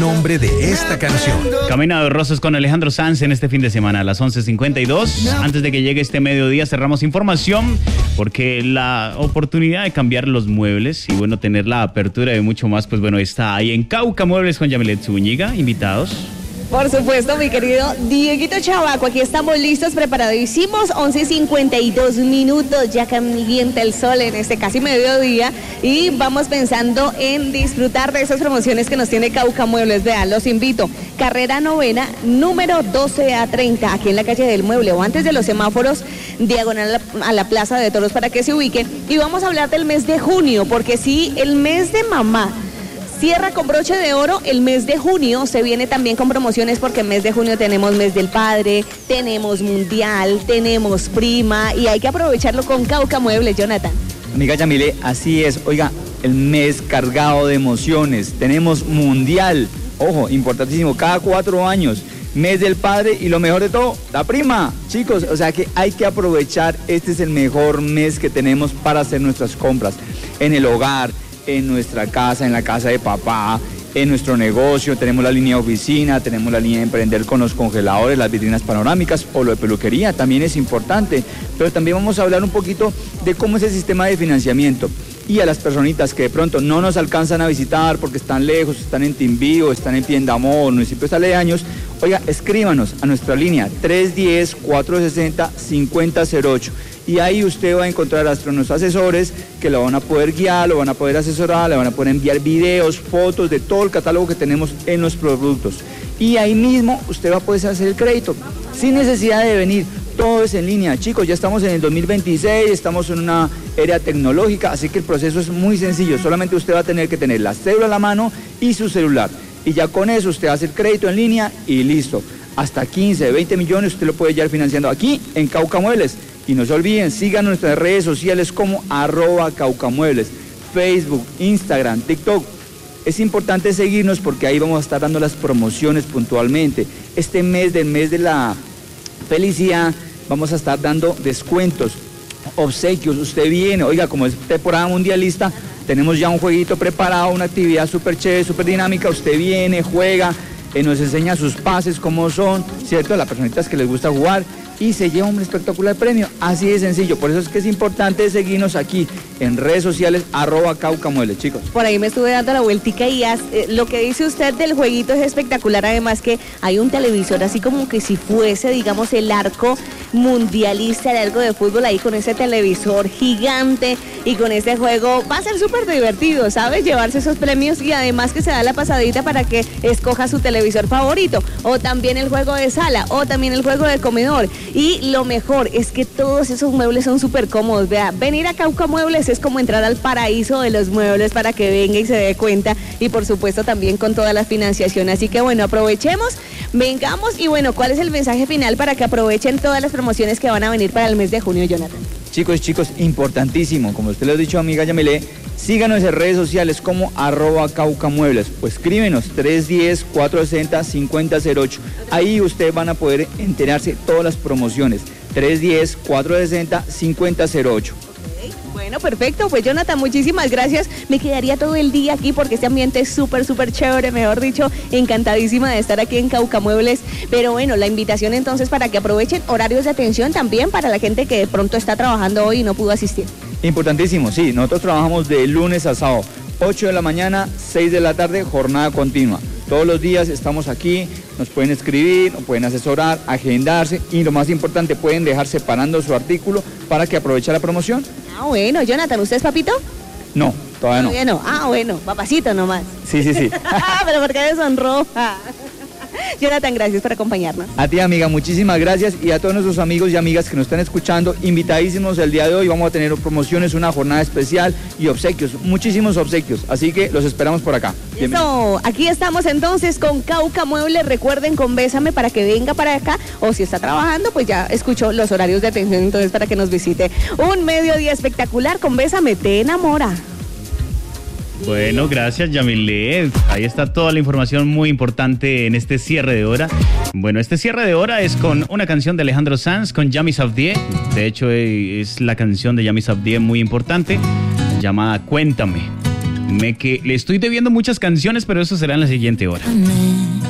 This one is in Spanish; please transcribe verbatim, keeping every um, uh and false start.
Nombre de esta canción. Camino de Rosas con Alejandro Sanz en este fin de semana a las once cincuenta y dos. Antes de que llegue este mediodía cerramos información porque la oportunidad de cambiar los muebles y bueno, tener la apertura de mucho más, pues bueno, está ahí en Cauca Muebles con Yamilet Zúñiga. Invitados. Por supuesto, mi querido Dieguito Chavaco, aquí estamos listos, preparadísimos, once cincuenta y dos minutos, ya calienta el sol en este casi mediodía y vamos pensando en disfrutar de esas promociones que nos tiene Cauca Muebles. Vean, los invito, carrera novena, número doce a treinta, aquí en la calle del Mueble o antes de los semáforos, diagonal a la, a la Plaza de Toros para que se ubiquen. Y vamos a hablar del mes de junio, porque sí, el mes de mamá cierra con broche de oro. El mes de junio se viene también con promociones porque el mes de junio tenemos mes del padre, tenemos mundial, tenemos prima y hay que aprovecharlo con Cauca Muebles, Jonathan. Amiga Yamile, así es. Oiga, el mes cargado de emociones. Tenemos mundial, ojo, importantísimo, cada cuatro años. Mes del padre y lo mejor de todo, la prima. Chicos, o sea que hay que aprovechar. Este es el mejor mes que tenemos para hacer nuestras compras en el hogar, en nuestra casa, en la casa de papá, en nuestro negocio. Tenemos la línea de oficina, tenemos la línea de emprender con los congeladores, las vitrinas panorámicas o lo de peluquería, también es importante. Pero también vamos a hablar un poquito de cómo es el sistema de financiamiento. Y a las personitas que de pronto no nos alcanzan a visitar porque están lejos, están en Timbío, están en Piendamó, municipios aledaños, oiga, escríbanos a nuestra línea tres uno cero, cuatro seis cero, cinco cero cero ocho. Y ahí usted va a encontrar a nuestros asesores que lo van a poder guiar, lo van a poder asesorar, le van a poder enviar videos, fotos de todo el catálogo que tenemos en los productos. Y ahí mismo usted va a poder hacer el crédito, sin necesidad de venir. Todo es en línea, chicos, ya estamos en el dos mil veintiséis, estamos en una era tecnológica, así que el proceso es muy sencillo. Solamente usted va a tener que tener la cédula a la mano y su celular. Y ya con eso usted hace el crédito en línea y listo. Hasta quince, veinte millones usted lo puede llevar financiando aquí en Cauca Muebles. Y no se olviden, sigan nuestras redes sociales como arroba caucamuebles, Facebook, Instagram, TikTok. Es importante seguirnos porque ahí vamos a estar dando las promociones puntualmente. Este mes del mes de la felicidad vamos a estar dando descuentos, obsequios. Usted viene, oiga, como es temporada mundialista, tenemos ya un jueguito preparado, una actividad súper chévere, súper dinámica. Usted viene, juega, eh, nos enseña sus pases, cómo son, ¿cierto? Las personitas que les gusta jugar. Y se lleva un espectacular premio, así de sencillo. Por eso es que es importante seguirnos aquí en redes sociales, arroba caucamuebles, chicos. Por ahí me estuve dando la vueltica y ya, eh, lo que dice usted del jueguito es espectacular. Además que hay un televisor así como que si fuese, digamos, el arco mundialista de algo de fútbol ahí con ese televisor gigante y con este juego. Va a ser súper divertido, ¿sabes? Llevarse esos premios y además que se da la pasadita para que escoja su televisor favorito. O también el juego de sala, o también el juego de comedor. Y lo mejor es que todos esos muebles son súper cómodos. Vea, venir a Cauca Muebles es como entrar al paraíso de los muebles para que venga y se dé cuenta. Y por supuesto también con toda la financiación. Así que bueno, aprovechemos, vengamos. Y bueno, ¿cuál es el mensaje final para que aprovechen todas las promociones que van a venir para el mes de junio, Jonathan? Chicos, chicos, importantísimo. Como usted lo ha dicho, amiga Yamile, síganos en redes sociales como arroba caucamuebles. Pues escríbenos tres uno cero, cuatro seis cero, cinco cero cero ocho. Ahí ustedes van a poder enterarse de todas las promociones. tres uno cero, cuatro seis cero, cinco cero cero ocho. Bueno, perfecto, pues Jonathan, muchísimas gracias. Me quedaría todo el día aquí porque este ambiente es súper, súper chévere, mejor dicho, encantadísima de estar aquí en Cauca Muebles. Pero bueno, la invitación entonces para que aprovechen horarios de atención también para la gente que de pronto está trabajando hoy y no pudo asistir. Importantísimo, sí, nosotros trabajamos de lunes a sábado, ocho de la mañana, seis de la tarde, jornada continua. Todos los días estamos aquí, nos pueden escribir, nos pueden asesorar, agendarse y lo más importante, pueden dejar separando su artículo para que aproveche la promoción. Ah, bueno, Jonathan, ¿usted es papito? No, todavía no. Todavía no. Ah, bueno, papacito nomás. Sí, sí, sí. Pero ¿por qué me sonroja? Jonathan, gracias por acompañarnos. A ti, amiga, muchísimas gracias y a todos nuestros amigos y amigas que nos están escuchando, invitadísimos el día de hoy. Vamos a tener promociones, una jornada especial y obsequios, muchísimos obsequios, así que los esperamos por acá. Eso, aquí estamos entonces con Cauca Muebles. Recuerden con Bésame para que venga para acá, o si está trabajando, pues ya escuchó los horarios de atención entonces para que nos visite. Un mediodía espectacular con Bésame, te enamora. Bueno, gracias Yamilet. Ahí está toda la información muy importante en este cierre de hora. Bueno, este cierre de hora es con una canción de Alejandro Sanz con Yami Sabdié. De hecho, es la canción de Yami Sabdié muy importante, llamada Cuéntame. Me que le estoy debiendo muchas canciones, pero eso será en la siguiente hora.